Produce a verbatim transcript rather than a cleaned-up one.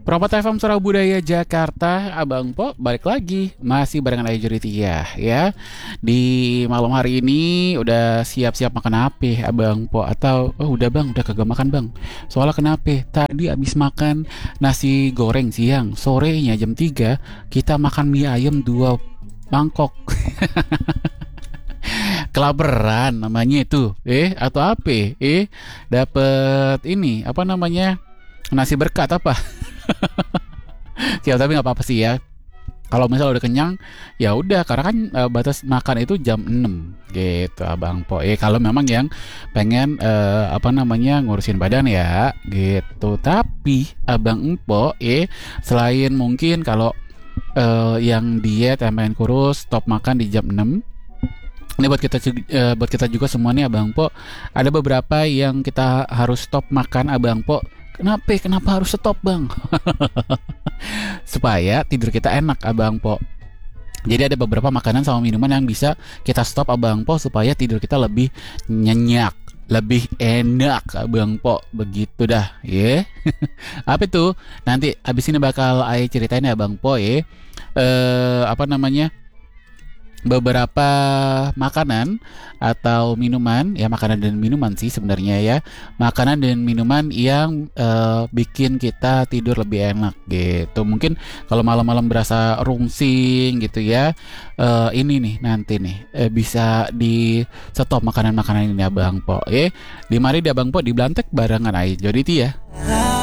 Propat F M Surau Budaya Jakarta, Abang Po balik lagi masih barengan Ayu Juritia ya. Di malam hari ini udah siap-siap makan apa Abang Po? Atau oh udah Bang, udah kagak makan Bang. Soalnya kenapa? Tadi abis makan nasi goreng siang, sorenya jam tiga kita makan mie ayam dua mangkok. Kelaparan namanya itu. Eh atau apa? Eh dapat ini apa namanya? Nasi berkat apa? Ya tapi nggak apa-apa sih ya. Kalau misalnya udah kenyang, ya udah karena kan uh, batas makan itu jam enam gitu Abang Po. Eh kalau memang yang pengen uh, apa namanya ngurusin badan ya gitu. Tapi Abang Empo eh selain mungkin kalau uh, yang diet yang pengen kurus stop makan di jam enam. Ini buat kita uh, buat kita juga semua nih Abang Po. Ada beberapa yang kita harus stop makan Abang Po. Kenapa? Kenapa harus stop Bang? Supaya tidur kita enak Abang Po. Jadi ada beberapa makanan sama minuman yang bisa kita stop Abang Po supaya tidur kita lebih nyenyak, lebih enak Abang Po. Begitu dah ya. Yeah. Apa itu? Nanti abis ini bakal Ayo ceritain ya Abang Po ya. Eh, apa namanya? Beberapa makanan atau minuman, ya makanan dan minuman sih sebenarnya ya, makanan dan minuman yang uh, bikin kita tidur lebih enak gitu. Mungkin kalau malam-malam berasa rungsing gitu ya, uh, ini nih nanti nih uh, bisa di stop makanan-makanan ini Abang Po. Eh, di mari di Abang Po di Blantek barengan Ayo Joditi ya.